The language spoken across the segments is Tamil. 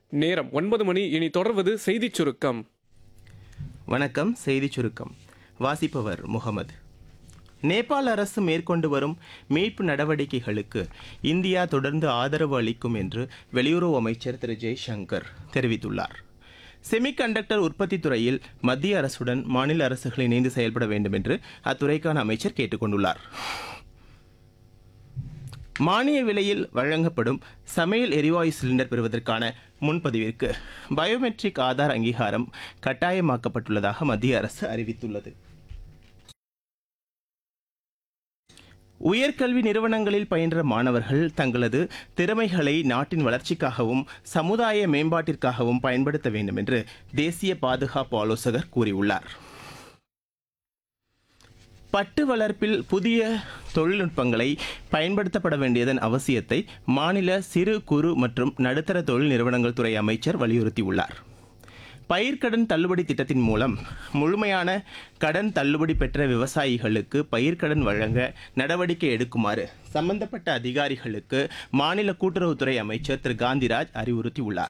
நேரம் 9 மணி. இனி தொடர்வது செய்திச் சுருக்கம். வணக்கம். செய்திச் சுருக்கம் வாசிப்பவர் முகமது. நேபாள அரசு மேற்கொண்டு வரும் மீட்பு நடவடிக்கைகளுக்கு இந்தியா தொடர்ந்து ஆதரவு அளிக்கும் என்று வெளியுறவு அமைச்சர் திரு ஜெய்சங்கர் தெரிவித்துள்ளார். செமிகண்டக்டர் உற்பத்தி துறையில் மத்திய அரசுடன் மாநில அரசுகள் இணைந்து செயல்பட வேண்டும் என்று அத்துறைக்கான அமைச்சர் கேட்டுக் கொண்டுள்ளார். மானிய விலையில் வழங்கப்படும் சமையல் எரிவாயு சிலிண்டர் பெறுவதற்கான முன்பதிவிற்கு பயோமெட்ரிக் ஆதார் அங்கீகாரம் கட்டாயமாக்கப்பட்டுள்ளதாக மத்திய அரசு அறிவித்துள்ளது. உயர்கல்வி நிறுவனங்களில் பயின்ற மாணவர்கள் தங்களது திறமைகளை நாட்டின் வளர்ச்சிக்காகவும் சமுதாய மேம்பாட்டிற்காகவும் பயன்படுத்த வேண்டும் என்று தேசிய பாதுகாப்பு ஆலோசகர் கூறியுள்ளார். பட்டு வளர்ப்பில் புதிய தொழில்நுட்பங்களை பயன்படுத்தப்பட வேண்டியதன் அவசியத்தை மாநில சிறு குறு மற்றும் நடுத்தர தொழில் நிறுவனங்கள் துறை அமைச்சர் வலியுறுத்தியுள்ளார். பயிர்க்கடன் தள்ளுபடி திட்டத்தின் மூலம் முழுமையான கடன் தள்ளுபடி பெற்ற விவசாயிகளுக்கு பயிர்க்கடன் வழங்க நடவடிக்கை எடுக்குமாறு சம்பந்தப்பட்ட அதிகாரிகளுக்கு மாநில கூட்டுறவுத்துறை அமைச்சர் திரு காந்திராஜ் அறிவுறுத்தியுள்ளார்.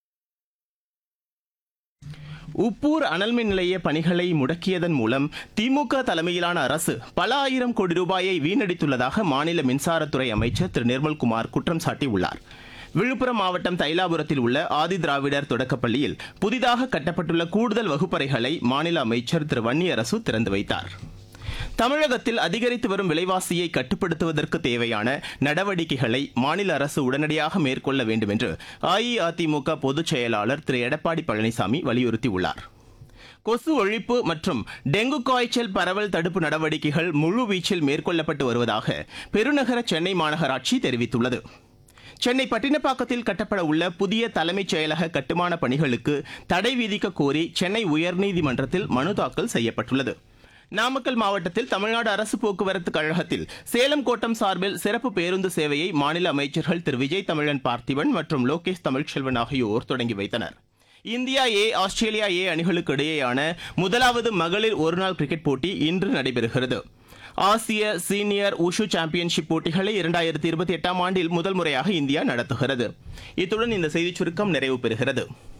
உப்பூர் அனல்மின் நிலைய பணிகளை முடக்கியதன் மூலம் திமுக தலைமையிலான அரசு பல ஆயிரம் கோடி ரூபாயை வீணடித்துள்ளதாக மாநில மின்சாரத்துறை அமைச்சர் திரு நிர்மல்குமார் குற்றம் சாட்டியுள்ளார். விழுப்புரம் மாவட்டம் தைலாபுரத்தில் உள்ள ஆதி திராவிடர் தொடக்கப்பள்ளியில் புதிதாக கட்டப்பட்டுள்ள கூடுதல் வகுப்பறைகளை மாநில அமைச்சர் திரு வன்னியரசு திறந்து வைத்தார். தமிழகத்தில் அதிகரித்து வரும் விலைவாசியை கட்டுப்படுத்துவதற்கு தேவையான நடவடிக்கைகளை மாநில அரசு உடனடியாக மேற்கொள்ள வேண்டும் என்று அஇஅதிமுக பொதுச் செயலாளர் திரு எடப்பாடி பழனிசாமி வலியுறுத்தியுள்ளார். கொசு ஒழிப்பு மற்றும் டெங்கு காய்ச்சல் பரவல் தடுப்பு நடவடிக்கைகள் முழுவீச்சில் மேற்கொள்ளப்பட்டு வருவதாக பெருநகர சென்னை மாநகராட்சி தெரிவித்துள்ளது. சென்னை பட்டினப்பாக்கத்தில் கட்டப்பட உள்ள புதிய தலைமைச் செயலக கட்டுமான பணிகளுக்கு தடை விதிக்க கோரி சென்னை உயர்நீதிமன்றத்தில் மனு தாக்கல் செய்யப்பட்டுள்ளது. நாமக்கல் மாவட்டத்தில் தமிழ்நாடு அரசு போக்குவரத்து கழகத்தில் சேலம் கோட்டம் சார்பில் சிறப்பு பேருந்து சேவையை மாநில அமைச்சர்கள் திரு விஜய் தமிழன் பார்த்திபன் மற்றும் லோகேஷ் தமிழ்ச்செல்வன் ஆகியோர் தொடங்கி வைத்தனர். இந்தியா ஏ ஆஸ்திரேலியா ஏ அணிகளுக்கு இடையேயான முதலாவது மகளிர் ஒருநாள் கிரிக்கெட் போட்டி இன்று நடைபெறுகிறது. ஆசிய சீனியர் உஷு சாம்பியன்ஷிப் போட்டிகளை 2028 ஆண்டில் முதல் முறையாக இந்தியா நடத்துகிறது. இத்துடன் இந்த செய்திச் சுருக்கம் நிறைவு பெறுகிறது.